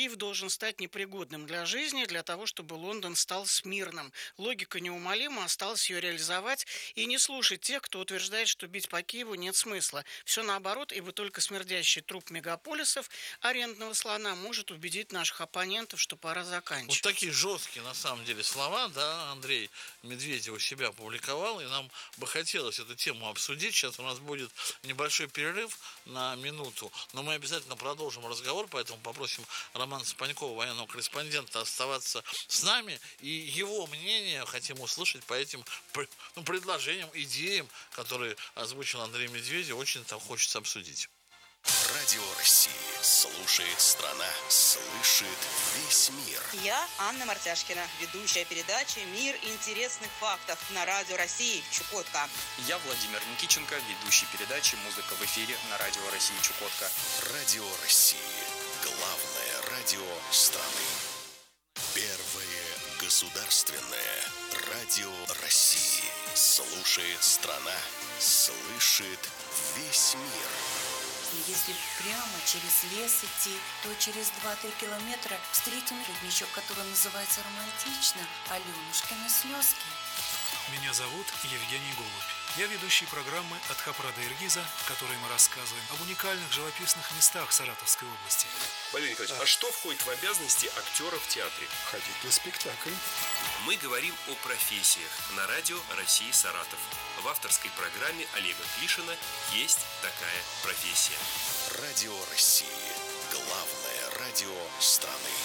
Киев должен стать непригодным для жизни, для того, чтобы Лондон стал смирным. Логика неумолима, осталось ее реализовать и не слушать тех, кто утверждает, что бить по Киеву нет смысла. Все наоборот, ибо только смердящий труп мегаполисов арендного слона может убедить наших оппонентов, что пора Вот заканчивать. такие жесткие, на самом деле, слова, да, Андрей Медведев у себя опубликовал, и нам бы хотелось эту тему обсудить. Сейчас у нас будет небольшой перерыв на минуту, но мы обязательно продолжим разговор, поэтому попросим Романа Спанькова, военного корреспондента, оставаться с нами, и его мнение хотим услышать по этим предложениям, идеям, которые озвучил Андрей Медведев, очень там хочется обсудить. Радио России. Слушает страна. Слышит весь мир. Я Анна Мартяшкина, ведущая передачи «Мир интересных фактов» на Радио России Чукотка. Я Владимир Никиченко, ведущий передачи «Музыка в эфире» на Радио России Чукотка. Радио России. Главное радио страны. Первое государственное радио России. Слушает страна. Слышит весь мир. Если прямо через лес идти, то через 2-3 километра встретим родничок, который называется романтично «Аленушкины слезки». Меня зовут Евгений Голубь. Я ведущий программы «От Хапра до Иргиза», в которой мы рассказываем об уникальных живописных местах Саратовской области. Валерий Николаевич, а что входит в обязанности актера в театре? Ходить на спектакль. Мы говорим о профессиях на Радио России Саратов. В авторской программе Олега Клишина «Есть такая профессия». Радио России. Главное радио страны.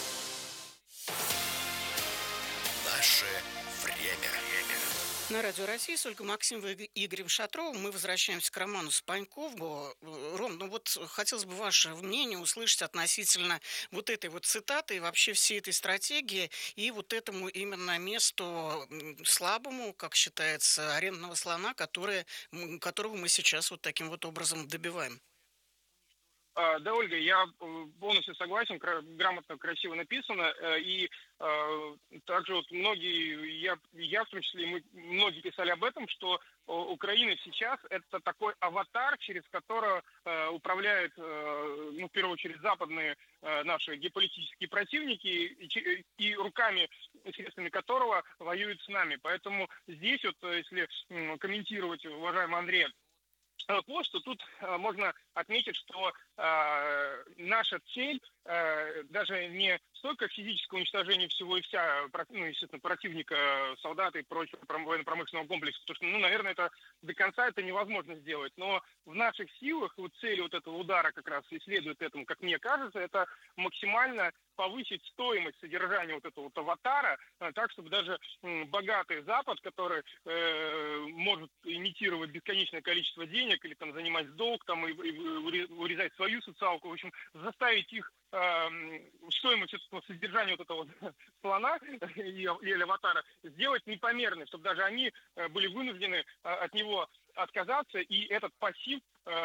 Наше время. На Радио России с Ольгой Максимовой и Игорем Шатровым мы возвращаемся к Роману Спанькову. Ром, ну вот хотелось бы ваше мнение услышать относительно вот этой вот цитаты и вообще всей этой стратегии и вот этому именно месту слабому, как считается, арендного слона, которого мы сейчас вот таким вот образом добиваем. Да, Ольга, я полностью согласен, грамотно, красиво написано, и также вот многие, я в том числе, и мы многие писали об этом, что Украина сейчас это такой аватар, через которого управляют, ну, в первую очередь, западные наши геополитические противники, и руками, средствами которого воюют с нами. Поэтому здесь вот, если комментировать, уважаемый Андрей, пост, то тут можно отметить, что наша цель даже не столько физическое уничтожение всего и вся, ну, естественно, противника, солдат и прочего военно-промышленного комплекса, потому что, ну, наверное, это до конца это невозможно сделать, но в наших силах вот цель вот этого удара как раз и следует этому, как мне кажется, это максимально повысить стоимость содержания вот этого вот аватара, так, чтобы даже богатый Запад, который может имитировать бесконечное количество денег или там занимать долг, там, и урезать свою социалку, в общем, заставить их стоимость этого содержания вот этого слона или аватара сделать непомерной, чтобы даже они были вынуждены от него отказаться и этот пассив,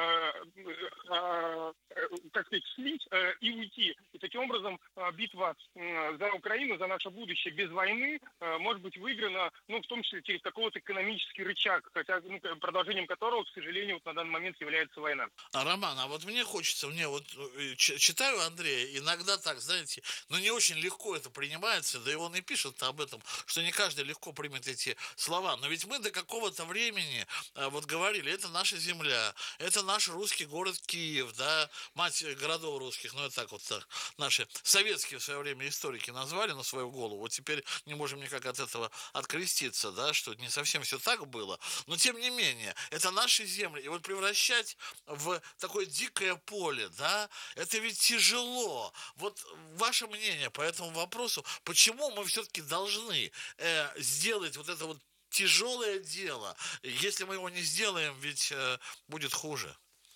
так сказать, слить и уйти. И таким образом битва за Украину, за наше будущее без войны может быть выиграна, ну, в том числе через какой-то экономический рычаг, хотя, ну, продолжением которого, к сожалению, вот на данный момент является война. Роман, а вот мне хочется, вот читаю Андрея, иногда так, знаете, но не очень легко это принимается, да и он и пишет об этом, что не каждый легко примет эти слова, но ведь мы до какого-то времени вот говорили, это наша земля, это наш русский город Киев, да, мать городов русских, ну это так вот так, наши советские в свое время историки назвали на свою голову, вот теперь не можем никак от этого откреститься, да, что не совсем все так было, но тем не менее, это наши земли, и вот превращать в такое дикое поле, да, это ведь тяжело. Вот ваше мнение по этому вопросу, почему мы все-таки должны сделать вот это вот тяжелое дело? Если мы его не сделаем, ведь будет хуже.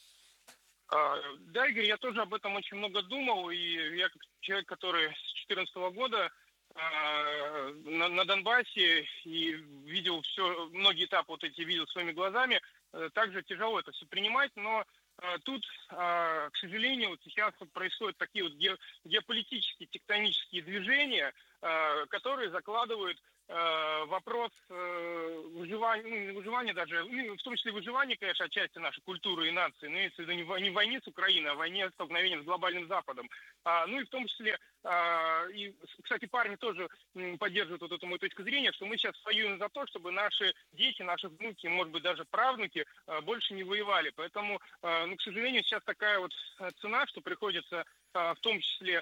Да, Игорь, я тоже об этом очень много думал, и я как человек, который с 2014 года на Донбассе и видел все, многие этапы вот эти видел своими глазами, также тяжело это все принимать, но тут, к сожалению, вот сейчас вот происходят такие вот геополитические, тектонические движения, которые закладывают вопрос выживания, ну, не выживания даже, ну, в том числе выживания, конечно, отчасти нашей культуры и нации, но если это не в войне с Украиной, а в войне столкновения с глобальным Западом. Ну и в том числе, и, кстати, парни тоже поддерживают вот эту мою точку зрения, что мы сейчас воюем за то, чтобы наши дети, наши внуки, может быть, даже правнуки больше не воевали. Поэтому, ну, к сожалению, сейчас такая вот цена, что приходится в том числе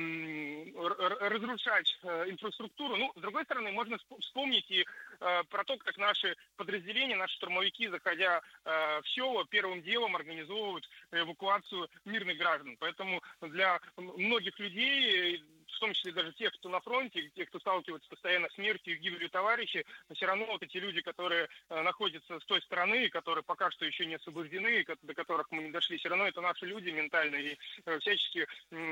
разрушать инфраструктуру. Ну, с другой стороны, можно вспомнить и про то, как наши подразделения, наши штурмовики, заходя в село, первым делом организовывают эвакуацию мирных граждан. Поэтому для многих людей, в том числе даже тех, кто на фронте, тех, кто сталкивается постоянно с смертью и гибелью товарищей, все равно вот эти люди, которые находятся с той стороны, которые пока что еще не освобождены, до которых мы не дошли, все равно это наши люди ментальные, и всячески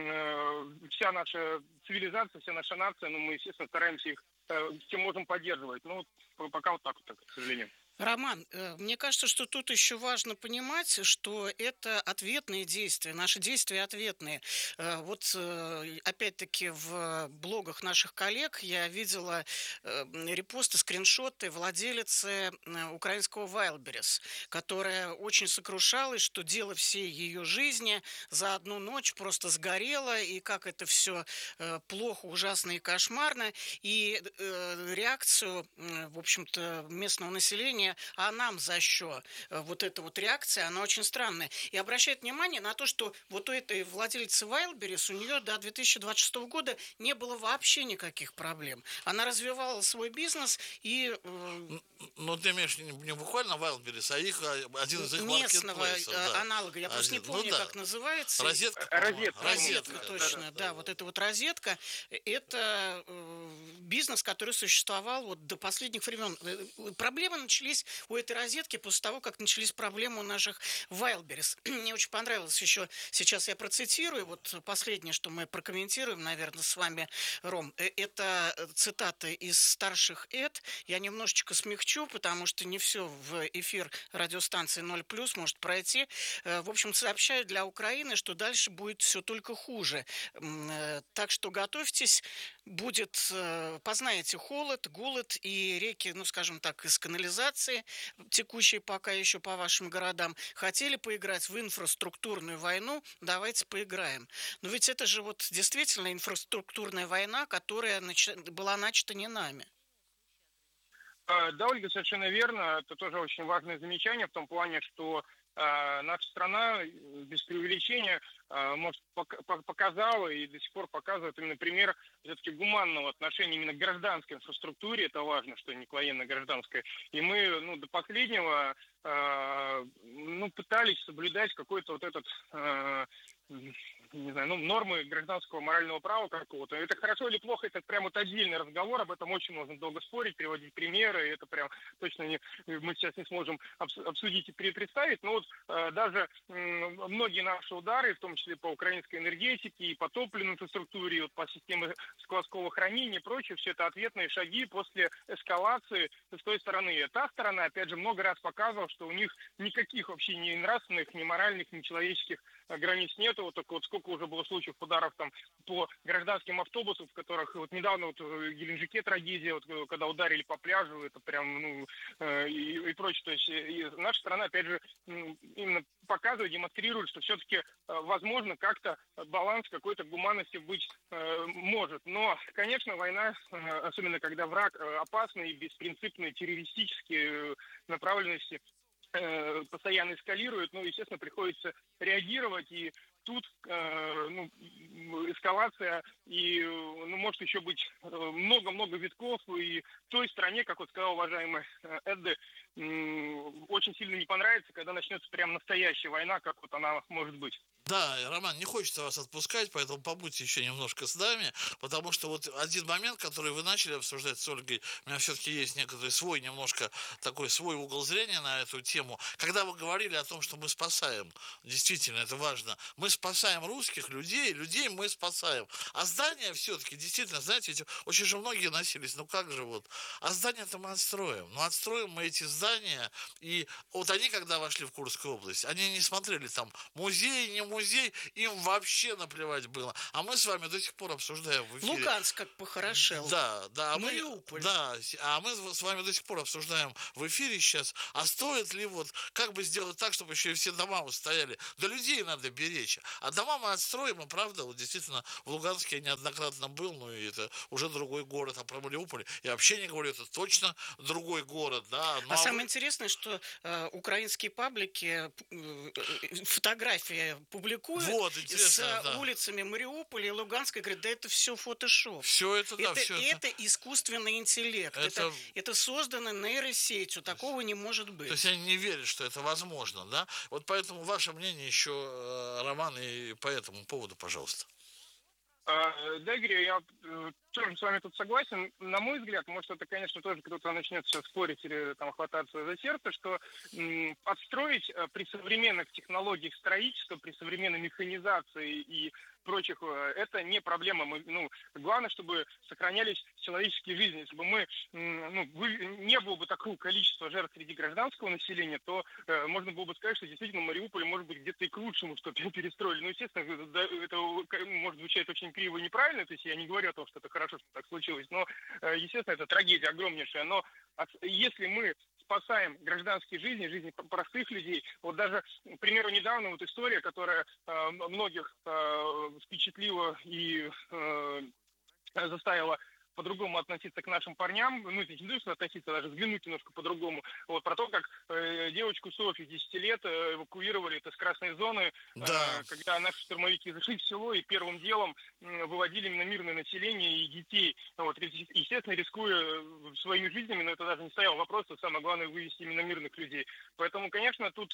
вся наша цивилизация, вся наша нация, ну, мы, естественно, стараемся их чем можем поддерживать. Ну, пока вот так вот, к сожалению. Роман, мне кажется, что тут еще важно понимать, что это ответные действия, наши действия ответные. Вот опять-таки в блогах наших коллег я видела репосты, скриншоты владелицы украинского Wildberries, которая очень сокрушалась, что дело всей ее жизни за одну ночь просто сгорело, и как это все плохо, ужасно и кошмарно. И реакцию, в общем-то, местного населения, а нам за что? Вот эта вот реакция, она очень странная. И обращает внимание на то, что вот у этой владелицы Wildberries, у нее до 2026 года не было вообще никаких проблем. Она развивала свой бизнес и... Ну, ты имеешь не буквально Wildberries, а их, один из их местного аналога. Я просто не помню, как называется. Розетка, точно, да. Вот эта вот розетка, это бизнес, который существовал вот до последних времен. Проблемы начались у этой розетки после того, как начались проблемы у наших Wildberries. Мне очень понравилось еще, сейчас я процитирую, вот последнее, что мы прокомментируем, наверное, с вами, Ром, это цитаты из старших эд. Я немножечко смягчу, потому что не все в эфир радиостанции 0+, может пройти. В общем, сообщаю для Украины, что дальше будет все только хуже. Так что готовьтесь, будет, познаете холод, голод и реки, ну, скажем так, из канализации, текущие пока еще по вашим городам. Хотели поиграть в инфраструктурную войну? Давайте поиграем. Но ведь это же вот действительно инфраструктурная война, которая была начата не нами. Да, Ольга, совершенно верно. Это тоже очень важное замечание в том плане, что наша страна, без преувеличения, может, показала и до сих пор показывает именно пример все-таки гуманного отношения именно к гражданской инфраструктуре. Это важно, что не к военно-гражданской. И мы, ну, до последнего, ну, пытались соблюдать какой-то вот этот... не знаю, ну, нормы гражданского морального права какого-то. Это хорошо или плохо, это прям вот отдельный разговор, об этом очень можно долго спорить, приводить примеры, и это прям точно мы сейчас не сможем обсудить и представить, но вот даже многие наши удары, в том числе по украинской энергетике, и по топливной инфраструктуре, и вот по системе складского хранения и прочее, все это ответные шаги после эскалации с той стороны. И та сторона, опять же, много раз показывала, что у них никаких вообще ни нравственных, ни моральных, ни человеческих границ нету. Вот только вот сколько уже было случаев ударов там по гражданским автобусам, в которых вот недавно вот в Геленджике трагедия, вот, когда ударили по пляжу, это прям, ну, и прочее. То есть и наша страна, опять же, именно показывает, демонстрирует, что все-таки возможно как-то баланс какой-то гуманности быть может. Но, конечно, война, особенно когда враг опасный, беспринципный, террористический направленности, постоянно эскалирует, ну, естественно, приходится реагировать, и тут ну, эскалация, и ну, может еще быть много-много витков, и той стране, как вот сказал уважаемый Эдды, очень сильно не понравится, когда начнется прям настоящая война, как вот она может быть. Да, Роман, не хочется вас отпускать, поэтому побудьте еще немножко с нами, потому что вот один момент, который вы начали обсуждать с Ольгой, у меня все-таки есть некоторый свой немножко такой свой угол зрения на эту тему. Когда вы говорили о том, что мы спасаем, действительно, это важно, мы спасаем русских людей мы спасаем. А здания все-таки, действительно, знаете, ведь очень же многие носились, ну как же вот, а здания-то мы отстроим. Ну отстроим мы эти здания, и вот они, когда вошли в Курскую область, они не смотрели там музей, не музей, музей, им вообще наплевать было. А мы с вами до сих пор обсуждаем в эфире. Луганск как похорошел. Да. Мариуполь. А мы с вами до сих пор обсуждаем в эфире сейчас, а стоит ли как бы сделать так, чтобы еще и все дома стояли. Да людей надо беречь. А дома мы отстроим, и правда, действительно, в Луганске я неоднократно был, и это уже другой город, а про Мариуполь я вообще не говорю, это точно другой город, да. Самое интересное, что украинские паблики фотографии публикуют с улицами Мариуполя и Луганска, и говорят, да это все фотошоп. Это искусственный интеллект. Это создано нейросетью. Такого не может быть. То есть они не верят, что это возможно, да? Вот поэтому ваше мнение еще, Роман, и по этому поводу, пожалуйста. Да, Игорь, я тоже с вами тут согласен. На мой взгляд, может, это, конечно, тоже кто-то начнет сейчас спорить или хвататься за сердце, что отстроить при современных технологиях строительства, при современной механизации и прочих, это не проблема. Главное, чтобы сохранялись человеческие жизни. Если бы не было бы такого количества жертв среди гражданского населения, то можно было бы сказать, что действительно Мариуполь, может быть, где-то и к лучшему, что перестроили. Естественно, это может звучать очень криво и неправильно, то есть я не говорю о том, что это хорошо, что так случилось, но, естественно, это трагедия огромнейшая. Но если мы спасаем гражданские жизни простых людей. Даже, к примеру, недавно история, которая многих впечатлила и заставила по-другому относиться к нашим парням, не то, что относиться, даже взглянуть немножко по-другому, про то, как девочку Софью 10 лет эвакуировали из красной зоны, когда наши штурмовики зашли в село и первым делом выводили именно мирное население и детей. Естественно, рискуя своими жизнями, но это даже не стоял вопрос, самое главное вывести именно мирных людей. Поэтому, конечно, тут,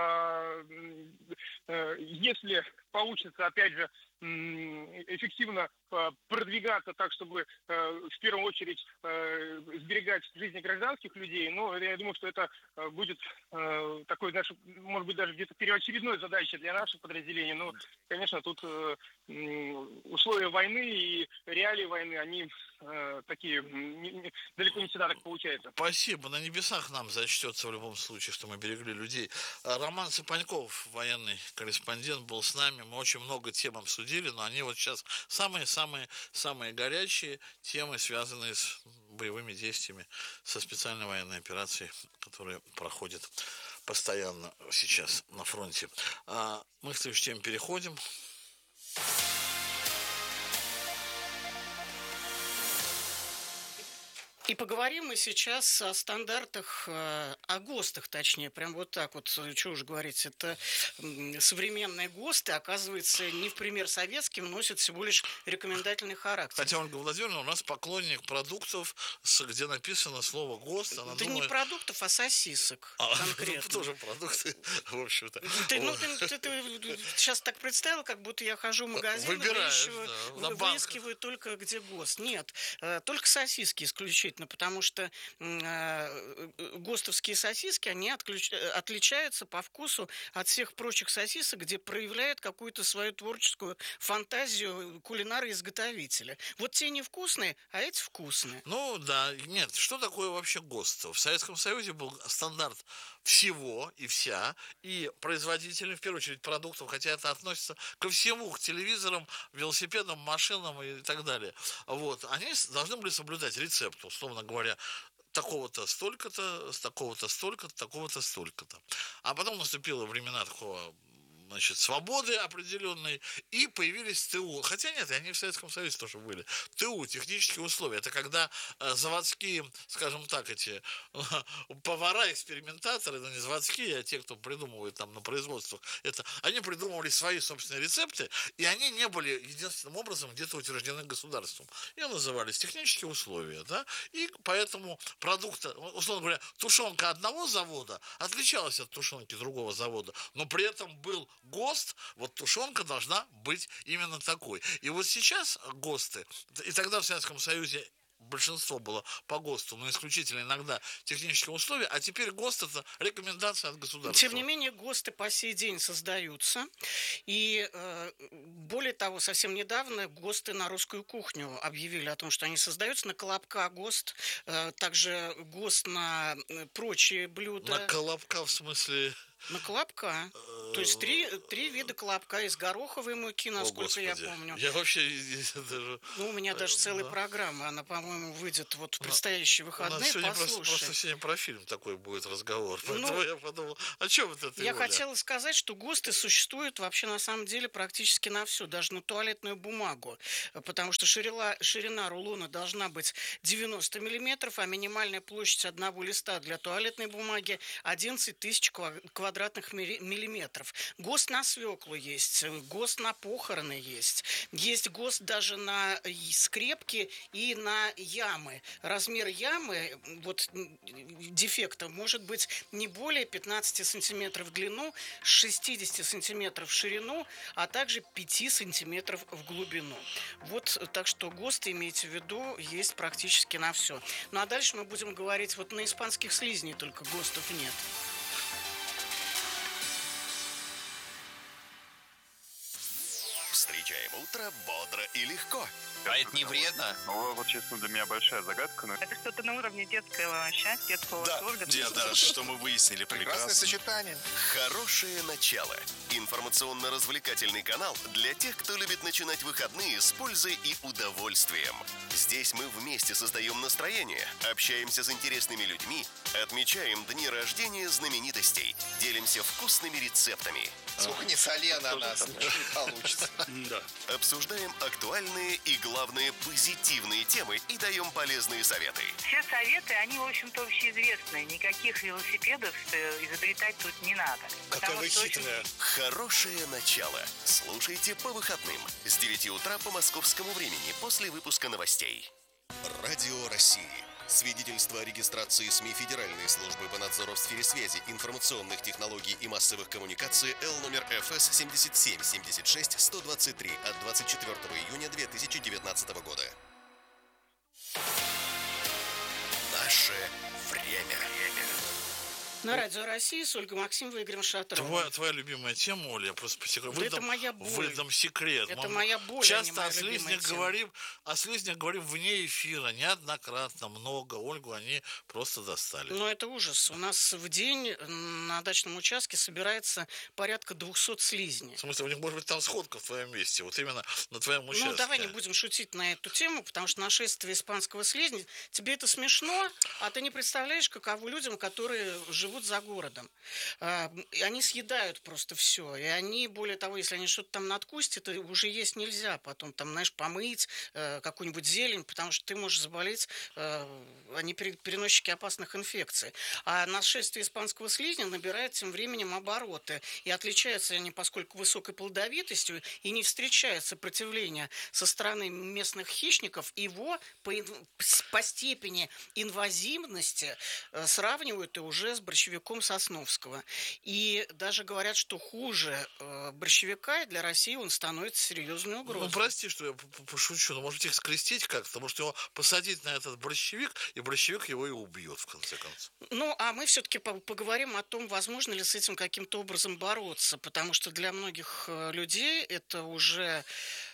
если получится, опять же, эффективно продвигаться так, чтобы в первую очередь сберегать жизни гражданских людей, я думаю, что это будет такой, может быть, даже где-то первоочередной задачей для наших подразделений. Но, конечно, тут условия войны и реалии войны, они такие, далеко не всегда так получается. Спасибо. На небесах нам зачтется в любом случае, что мы берегли людей. Роман Сапаньков, военный корреспондент, был с нами. Мы очень много тем обсудили, но они сейчас самые горячие темы, связанные с боевыми действиями, со специальной военной операцией, которые проходят постоянно сейчас на фронте. Мы к следующей теме переходим. И поговорим мы сейчас о стандартах, о ГОСТах, точнее, прям вот так вот, что уж говорить, это современные ГОСТы, оказывается, не в пример советским, носят всего лишь рекомендательный характер. Хотя Ольга Владимировна у нас поклонник продуктов, где написано слово ГОСТ. Она думает... не продуктов, а сосисок конкретно. Тоже продукты, в общем-то. Ты сейчас так представил, как будто я хожу в магазин, выискиваю только где ГОСТ. Нет, только сосиски исключительно. Потому что ГОСТовские сосиски, они отличаются по вкусу от всех прочих сосисок, где проявляют какую-то свою творческую фантазию кулинара-изготовителя. Вот те невкусные, а эти вкусные. Нет, что такое вообще ГОСТ? В Советском Союзе был стандарт всего и вся, и производители, в первую очередь, продуктов, хотя это относится ко всему, к телевизорам, велосипедам, машинам и так далее. Они должны были соблюдать рецепт, условно говоря, такого-то столько-то, с такого-то столько-то, такого-то столько-то. А потом наступило времена такого, свободы определенной, и появились ТУ. Хотя нет, они в Советском Союзе тоже были. ТУ, технические условия. Это когда заводские, скажем так, эти повара-экспериментаторы, не заводские, а те, кто придумывает там на производствах, они придумывали свои собственные рецепты, и они не были единственным образом где-то утверждены государством. И назывались технические условия, да, и поэтому продукт, условно говоря, тушенка одного завода отличалась от тушенки другого завода, но при этом был ГОСТ, тушенка должна быть именно такой. И сейчас ГОСТы, и тогда в Советском Союзе большинство было по ГОСТу, но исключительно иногда технические условия, а теперь ГОСТ – это рекомендация от государства. Тем не менее, ГОСТы по сей день создаются, и более того, совсем недавно ГОСТы на русскую кухню объявили о том, что они создаются, на Колобка ГОСТ, также ГОСТ на прочие блюда. На Колобка в смысле... На колобка. То есть три вида колобка из гороховой муки, насколько я помню. Я вообще даже... Ну, у меня даже целая программа, она, по-моему, выйдет вот в предстоящие выходные, послушай. Просто сегодня про фильм такой будет разговор, поэтому я подумал, о чем вот это? Я хотела сказать, что ГОСТы существуют вообще на самом деле практически на все, даже на туалетную бумагу, потому что ширина рулона должна быть 90 миллиметров, а минимальная площадь одного листа для туалетной бумаги 11 тысяч квадратных миллиметров. ГОСТ на свеклу есть, ГОСТ на похороны есть ГОСТ даже на скрепки и на ямы. Размер ямы, вот дефекта, может быть не более 15 сантиметров в длину, 60 сантиметров в ширину, а также 5 сантиметров в глубину. Вот, так что ГОСТы, имейте в виду, есть практически на все. Ну а дальше мы будем говорить, вот на испанских слизней только ГОСТов нет. Встречаем утро бодро и легко. А это не вредно? Ну, вот, честно, для меня большая загадка. Но... Это что-то на уровне детского счастья, детского восторга. Да, что мы выяснили. Прекрасное сочетание. Хорошее начало. Информационно-развлекательный канал для тех, кто любит начинать выходные с пользой и удовольствием. Здесь мы вместе создаем настроение, общаемся с интересными людьми, отмечаем дни рождения знаменитостей, делимся вкусными рецептами. Слушай, не соли на нас, не получится. Обсуждаем актуальные и, главное, позитивные темы и даем полезные советы. Все советы, они, в общем-то, общеизвестные. Никаких велосипедов изобретать тут не надо. Какая вы хитрая. Хорошее начало. Слушайте по выходным с 9 утра по московскому времени после выпуска новостей. Радио России. Свидетельство о регистрации СМИ Федеральной службы по надзору в сфере связи, информационных технологий и массовых коммуникаций Л номер ФС 7776-123 от 24 июня 2019 года. Наше время. На Радио России с Ольгой Максимовой и Игорем Шатровым. Твоя любимая тема, Оля, я просто по секрету. Да это моя боль. Выдам секрет. Это моя боль, часто о слизнях говорим вне эфира, неоднократно, много. Ольгу они просто достали. Ну, это ужас. У нас в день на дачном участке собирается порядка 200 слизней. В смысле, у них, может быть, там сходка в твоем месте, вот именно на твоем участке. Ну, давай не будем шутить на эту тему, потому что нашествие испанского слизня, тебе это смешно, а ты не представляешь, каково людям, которые живут за городом. Они съедают просто все. И они, более того, если они что-то там надкусят, это уже есть нельзя. Потом там, знаешь, помыть какую-нибудь зелень, потому что ты можешь заболеть. Они переносчики опасных инфекций. А нашествие испанского слизня набирает тем временем обороты. И отличаются они, поскольку высокой плодовитостью, и не встречает сопротивления со стороны местных хищников, его по степени инвазивности сравнивают и уже с борщевиком Сосновского. И даже говорят, что хуже борщевика, и для России он становится серьезной угрозой. Ну, прости, что я пошучу, но может быть их скрестить как-то, может его посадить на этот борщевик, и борщевик его и убьет, в конце концов. Ну, а мы все-таки поговорим о том, возможно ли с этим каким-то образом бороться, потому что для многих людей это уже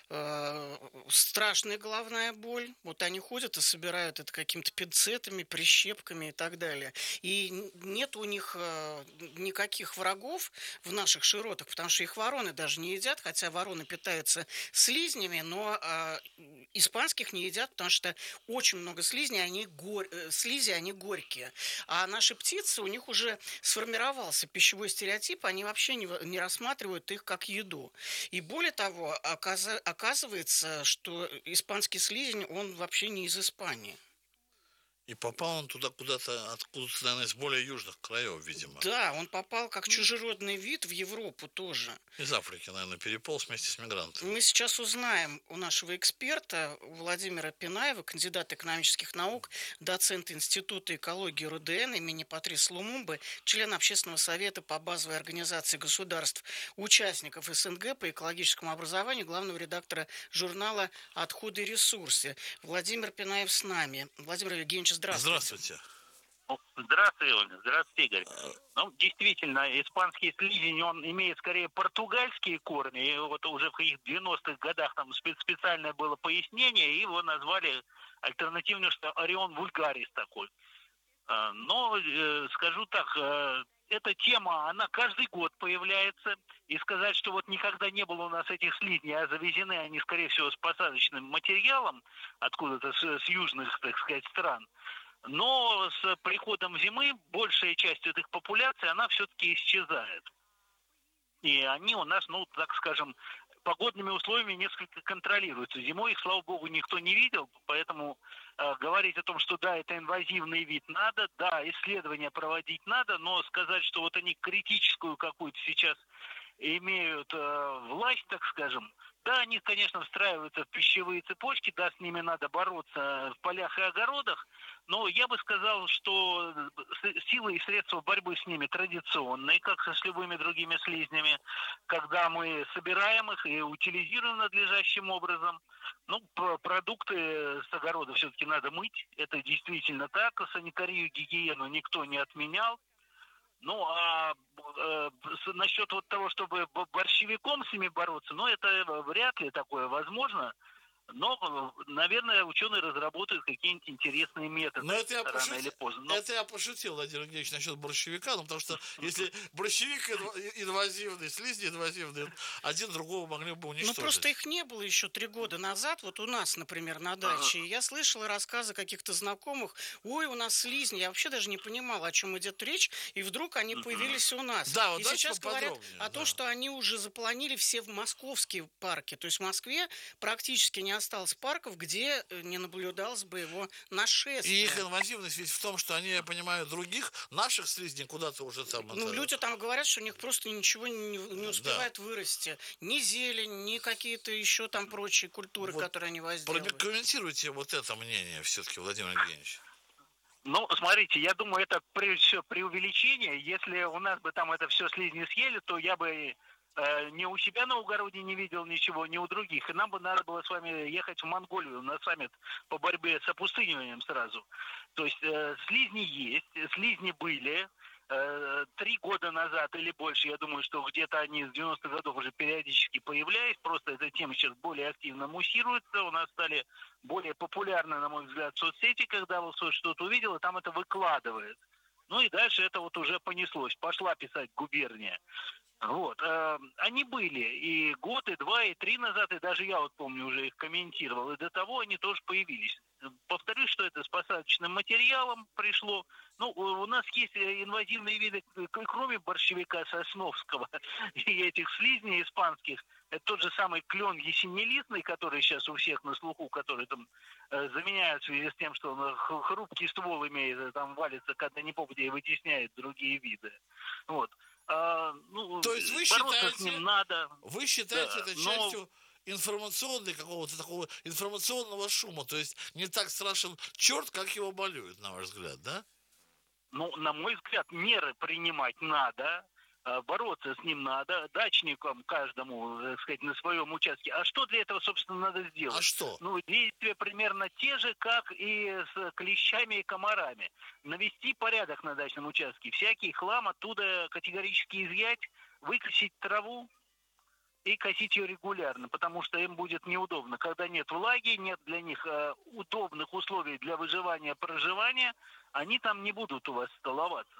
страшная головная боль. Вот они ходят и собирают это какими-то пинцетами, прищепками и так далее. И нет у них никаких врагов в наших широтах, потому что их вороны даже не едят, хотя вороны питаются слизнями, но испанских не едят, потому что очень много слизней, слизи, они горькие. А наши птицы, у них уже сформировался пищевой стереотип, они вообще не рассматривают их как еду. И более того, оказывается, что испанский слизень, он вообще не из Испании. И попал он туда куда-то, откуда-то, наверное, из более южных краев, видимо. Да, он попал как чужеродный вид в Европу тоже. Из Африки, наверное, переполз вместе с мигрантами. Мы сейчас узнаем у нашего эксперта Владимира Пинаева, кандидата экономических наук, доцент Института экологии РУДН имени Патриса Лумумбы, член Общественного совета по базовой организации государств, участников СНГ по экологическому образованию, главного редактора журнала «Отходы и ресурсы». Владимир Пинаев с нами. Владимир Евгеньевич, здравствуйте. Здравствуйте, Ольга. Здравствуйте, Игорь. Ну, действительно, испанский слизень, он имеет скорее португальские корни. И вот уже в их 90-х годах там специальное было пояснение, и его назвали альтернативно, что Орион вульгарис такой. Но, скажу так, эта тема, она каждый год появляется. И сказать, что вот никогда не было у нас этих слизней, а завезены они, скорее всего, с посадочным материалом откуда-то с южных, так сказать, стран. Но с приходом зимы большая часть этих популяций, она все-таки исчезает. И они у нас, ну, так скажем, погодными условиями несколько контролируются. Зимой их, слава богу, никто не видел, поэтому говорить о том, что да, это инвазивный вид надо, да, исследования проводить надо, но сказать, что вот они критическую какую-то сейчас имеют власть, так скажем, да, они, конечно, встраиваются в пищевые цепочки, да, с ними надо бороться в полях и огородах, но я бы сказал, что силы и средства борьбы с ними традиционные, как с любыми другими слизнями, когда мы собираем их и утилизируем надлежащим образом. Ну, продукты с огорода все-таки надо мыть, это действительно так, санитарию, гигиену никто не отменял. Ну, а насчет вот того, чтобы борщевиком с ними бороться, ну, это вряд ли такое возможно. Но, наверное, ученые разработают какие-нибудь интересные методы. Но это рано или поздно. Это я пошутил, Владимир Евгеньевич, насчет борщевика, ну, потому что если борщевик инвазивный, слизни инвазивные, один другого могли бы уничтожить. Ну, просто их не было еще 3 года назад, вот у нас, например, на даче. Я слышала рассказы каких-то знакомых, ой, у нас слизни, я вообще даже не понимала, о чем идет речь, и вдруг они появились у нас. Да, вот и сейчас говорят о том, что они уже запланили все в московские парки, то есть в Москве практически не осталось парков, где не наблюдалось бы его нашествие. И их инвазивность ведь в том, что они, я понимаю, других наших слизней куда-то уже там... Ну, люди там говорят, что у них просто ничего не успевает вырасти. Ни зелень, ни какие-то еще там прочие культуры, вот которые они возделывают. Прокомментируйте вот это мнение все-таки, Владимир Евгеньевич. Ну, смотрите, я думаю, это прежде всего преувеличение. Если у нас бы там это все слизни съели, то я бы ни у себя на огороде не видел ничего, ни у других. И нам бы надо было с вами ехать в Монголию на саммит по борьбе с опустыниванием сразу. То есть слизни есть, слизни были. 3 года назад или больше, я думаю, что где-то они с 90-х годов уже периодически появлялись. Просто эта тема сейчас более активно муссируется. У нас стали более популярны, на мой взгляд, соцсети, когда вот что-то увидел, и там это выкладывает. Ну и дальше это вот уже понеслось. Пошла писать губерния. Вот. Они были и год, и 2, и 3 назад, и даже я вот помню, уже их комментировал, и до того они тоже появились. Повторюсь, что это с посадочным материалом пришло. Ну, у нас есть инвазивные виды, кроме борщевика сосновского и этих слизней испанских. Это тот же самый клен ясенелистный, который сейчас у всех на слуху, который там заменяют в связи с тем, что он хрупкий ствол имеет, там валится, когда не попадя, и вытесняет другие виды. Вот. Ну, то есть вы считаете, с ним надо. Вы считаете это частью информационного какого-то такого информационного шума, то есть не так страшен черт, как его болеют, на ваш взгляд, да? Ну, на мой взгляд, меры принимать надо, бороться с ним надо, дачникам каждому, так сказать, на своем участке. А что для этого, собственно, надо сделать? А что? Ну, действия примерно те же, как и с клещами и комарами. Навести порядок на дачном участке, всякий хлам оттуда категорически изъять, выкосить траву и косить ее регулярно, потому что им будет неудобно. Когда нет влаги, нет для них удобных условий для выживания, проживания, они там не будут у вас столоваться.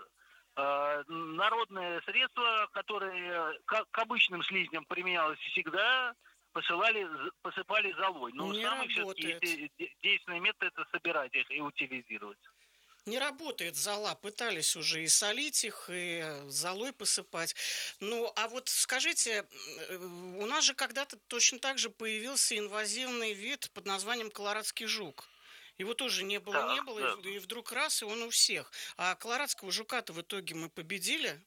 Народные средства, которые к обычным слизням применялось всегда, посыпали золой. Но самый все-таки действенный метод — это собирать их и утилизировать. Не работает зола, пытались уже и солить их, и золой посыпать. Ну, а вот скажите, у нас же когда-то точно так же появился инвазивный вид под названием колорадский жук. Его тоже не было, и вдруг раз, и он у всех. А колорадского жука-то в итоге мы победили?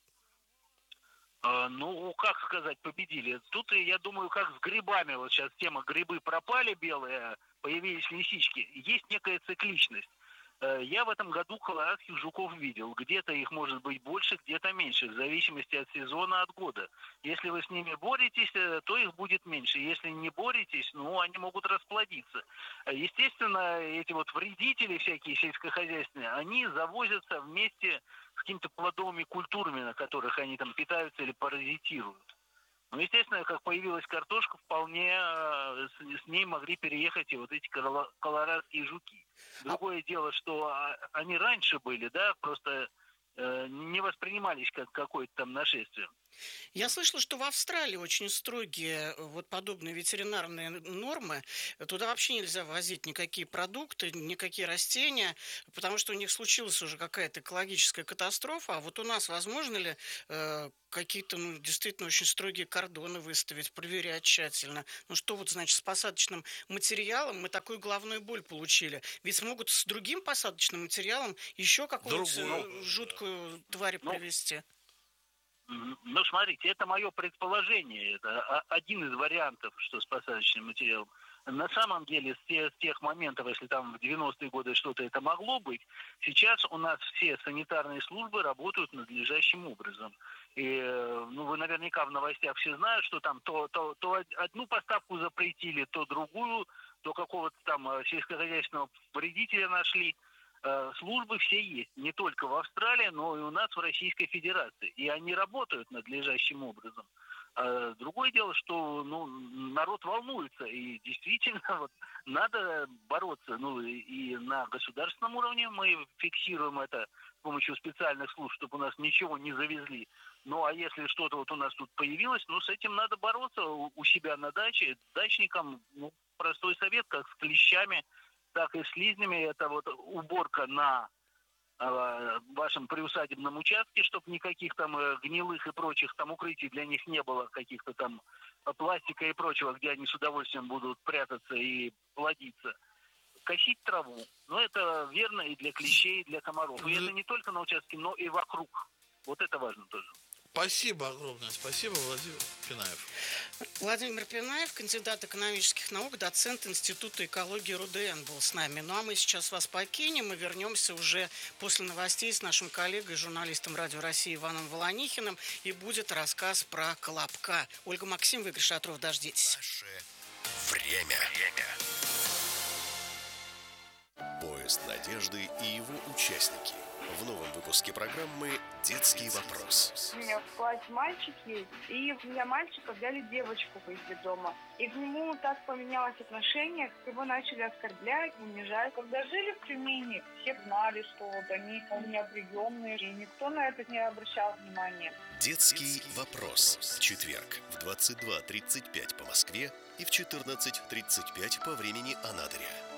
Ну, как сказать, победили. Тут, я думаю, как с грибами. Вот сейчас тема грибы пропали белые, появились лисички. Есть некая цикличность. Я в этом году колорадских жуков видел. Где-то их может быть больше, где-то меньше, в зависимости от сезона, от года. Если вы с ними боретесь, то их будет меньше. Если не боретесь, ну, они могут расплодиться. Естественно, эти вот вредители всякие сельскохозяйственные, они завозятся вместе с какими-то плодовыми культурами, на которых они там питаются или паразитируют. Ну, естественно, как появилась картошка, вполне с ней могли переехать и вот эти колорадские жуки. Другое дело, что они раньше были, да, просто не воспринимались как какое-то там нашествие. Я слышала, что в Австралии очень строгие вот подобные ветеринарные нормы. Туда вообще нельзя возить никакие продукты, никакие растения, потому что у них случилась уже какая-то экологическая катастрофа. А вот у нас возможно ли какие-то действительно очень строгие кордоны выставить, проверять тщательно? Ну что вот значит с посадочным материалом мы такую головную боль получили? Ведь могут с другим посадочным материалом еще какую-нибудь жуткую тварь привезти. Ну, смотрите, это мое предположение, это один из вариантов, что с посадочным материалом. На самом деле, с тех моментов, если там в 90-е годы что-то это могло быть, сейчас у нас все санитарные службы работают надлежащим образом. И, вы наверняка в новостях все знают, что там то одну поставку запретили, то другую, то какого-то там сельскохозяйственного вредителя нашли. Службы все есть, не только в Австралии, но и у нас в Российской Федерации. И они работают надлежащим образом. Другое дело, что народ волнуется, и действительно надо бороться. И на государственном уровне мы фиксируем это с помощью специальных служб, чтобы у нас ничего не завезли. А если что-то у нас тут появилось, с этим надо бороться у себя на даче. Дачникам простой совет, как с клещами, так и слизнями, это уборка на вашем приусадебном участке, чтобы никаких там гнилых и прочих там укрытий для них не было, каких-то там пластика и прочего, где они с удовольствием будут прятаться и плодиться. Косить траву. Это верно и для клещей, и для комаров. И это не только на участке, но и вокруг. Вот это важно тоже. Спасибо огромное. Спасибо, Владимир Пинаев. Владимир Пинаев, кандидат экономических наук, доцент Института экологии РУДН был с нами. А мы сейчас вас покинем и вернемся уже после новостей с нашим коллегой, журналистом Радио России Иваном Волонихиным. И будет рассказ про Колобка. Ольга Максимова, Игорь Шатров, дождитесь. Время. Поезд надежды и его участники. В новом выпуске программы «Детский вопрос». У меня в классе мальчик есть, и у меня мальчика взяли девочку из детдома. И к нему так поменялось отношение, его начали оскорблять, унижать. Когда жили в Тюмени, все знали, что они у меня приемные, и никто на это не обращал внимания. «Детский вопрос». В четверг в 22:35 по Москве и в 14:35 по времени Анадыря.